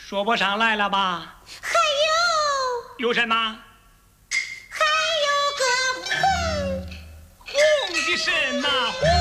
说不上来了吧？ 还有什么？ 有个红红的什么红？